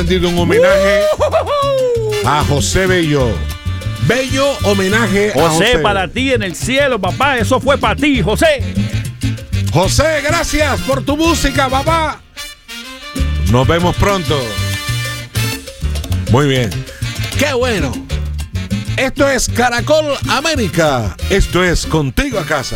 rendido un homenaje a José Bello. Bello homenaje a José. Para ti en el cielo, papá. Eso fue para ti, José. José, gracias por tu música, papá. Nos vemos pronto. Muy bien. ¡Qué bueno! Esto es Caracol América. Esto es Contigo a Casa.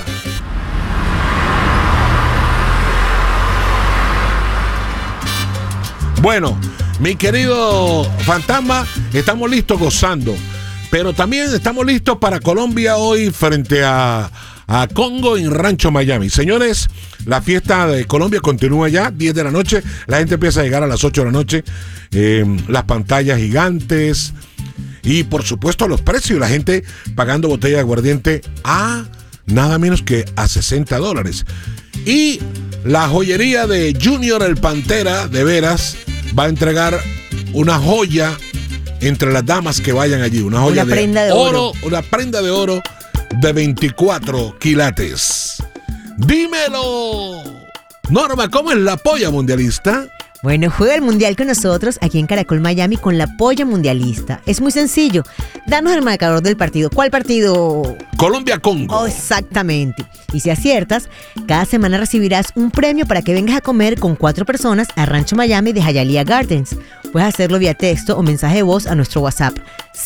Bueno, mi querido Fantasma, estamos listos gozando. Pero también estamos listos para Colombia hoy frente a Congo en Rancho Miami. Señores, la fiesta de Colombia continúa ya, 10 de la noche. La gente empieza a llegar a las 8 de la noche. Las pantallas gigantes. Y por supuesto los precios. La gente pagando botella de aguardiente a nada menos que a $60. Y la joyería de Junior el Pantera, de veras, va a entregar una joya entre las damas que vayan allí. Una joya de oro. Una prenda de oro de 24 quilates. Dímelo, Norma, ¿cómo es la polla mundialista? Bueno, juega el mundial con nosotros aquí en Caracol Miami con la polla mundialista. Es muy sencillo. Danos el marcador del partido. ¿Cuál partido? Colombia-Congo. Oh, exactamente. Y si aciertas, cada semana recibirás un premio para que vengas a comer con 4 personas a Rancho Miami de Hialeah Gardens. Puedes hacerlo vía texto o mensaje de voz a nuestro WhatsApp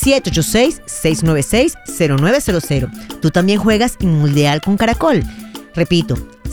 786-696-0900. Tú también juegas en Mundial con Caracol. Repito,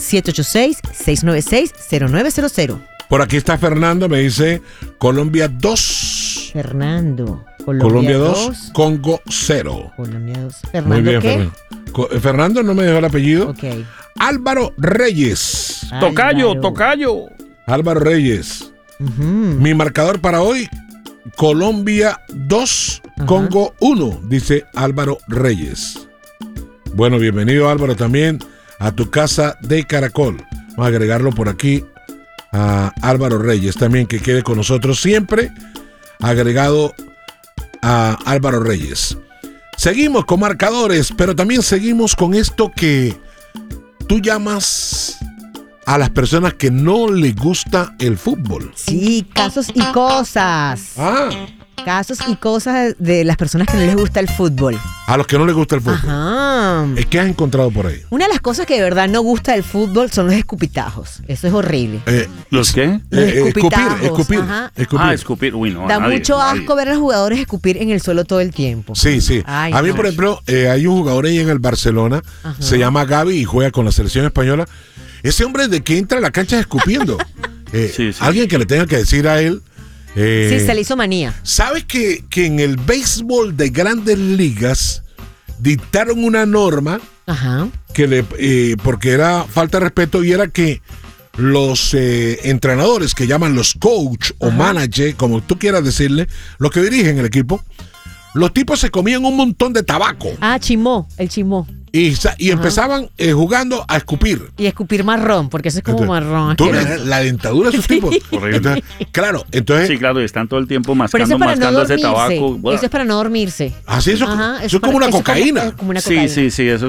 786-696-0900. Por aquí está Fernando, me dice Colombia 2. Fernando. Colombia 2, Congo 0. Colombia 2. ¿Fernando muy bien, qué? Fernando no me dejó el apellido. Ok. Álvaro Reyes. Tocayo. Álvaro Reyes. Uh-huh. Mi marcador para hoy, Colombia 2, Congo 1, dice Álvaro Reyes. Bueno, bienvenido Álvaro también a tu casa de Caracol. Vamos a agregarlo por aquí a Álvaro Reyes también, que quede con nosotros siempre agregado a Álvaro Reyes. Seguimos con marcadores, pero también seguimos con esto que tú llamas a las personas que no les gusta el fútbol. Sí, casos y cosas. Casos y cosas de las personas que no les gusta el fútbol. A los que no les gusta el fútbol. Ajá. ¿Qué has encontrado por ahí? Una de las cosas que de verdad no gusta del fútbol son los escupitajos. Eso es horrible. ¿Los qué? Los escupitajos. Escupir. Uy, no. Da mucho asco ver a los jugadores escupir en el suelo todo el tiempo. Sí. Ay, a mí, por ejemplo, hay un jugador ahí en el Barcelona, se llama Gavi y juega con la selección española. Ese hombre de que entra a la cancha escupiendo. Alguien que le tenga que decir a él. Sí, se le hizo manía. ¿Sabes que en el béisbol de Grandes Ligas dictaron una norma que porque era falta de respeto y era que los entrenadores que llaman los coach o manager, como tú quieras decirle, los que dirigen el equipo, los tipos se comían un montón de tabaco. El chimó. Y empezaban jugando a escupir. Y escupir marrón, porque eso es como marrón. La dentadura de esos tipos. Horrible. Entonces. Sí, claro, y están todo el tiempo mascando ese tabaco. Eso es para no dormirse. Así eso es como una cocaína. Sí, eso